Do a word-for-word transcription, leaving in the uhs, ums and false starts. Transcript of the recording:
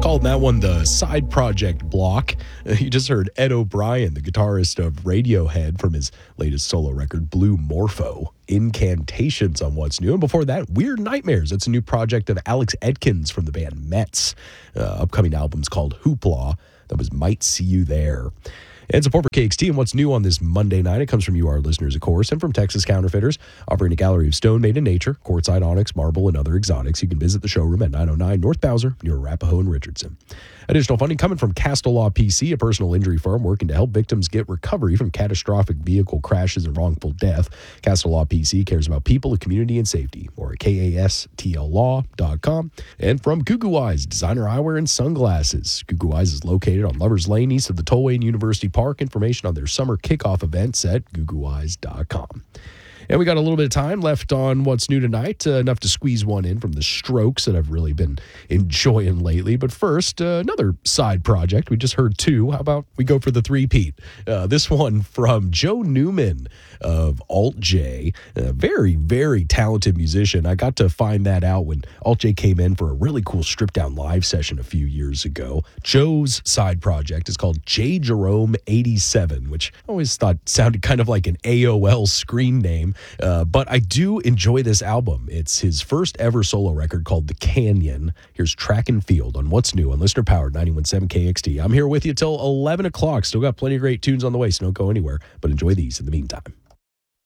Calling that one the side project block. You just heard Ed O'Brien, the guitarist of Radiohead, from his latest solo record, Blue Morpho. Incantations on What's New. And before that, Weird Nightmares. That's a new project of Alex Edkins from the band Mets. Uh, upcoming album's called Hoopla. That was Might See You There. And support for K X T and what's new on this Monday night. It comes from you, our listeners, of course, and from Texas Counterfeiters, offering a gallery of stone made in nature, quartzite, onyx, marble, and other exotics. You can visit the showroom at nine oh nine North Bowser near Arapahoe and Richardson. Additional funding coming from Castle Law P C, a personal injury firm working to help victims get recovery from catastrophic vehicle crashes and wrongful death. Castle Law P C cares about people, the community, and safety. Or at K A S T L law dot com. And from Gugu Eyes, designer eyewear and sunglasses. Gugu Eyes is located on Lovers Lane, east of the Tollway and University Park. Information on their summer kickoff events at gugu eyes dot com. And we got a little bit of time left on What's New Tonight, uh, enough to squeeze one in from the Strokes that I've really been enjoying lately. But first, uh, another side project. We just heard two. How about we go for the three-peat? Uh, this one from Joe Newman of Alt J, a very, very talented musician. I got to find that out when Alt J came in for a really cool stripped-down live session a few years ago. Joe's side project is called J Jerome eighty-seven, which I always thought sounded kind of like an A O L screen name. Uh, but I do enjoy this album. It's his first ever solo record called The Canyon. Here's Track and Field on What's New on Listener Powered ninety-one point seven K X T. I'm here with you till eleven o'clock. Still got plenty of great tunes on the way, so don't go anywhere. But enjoy these in the meantime.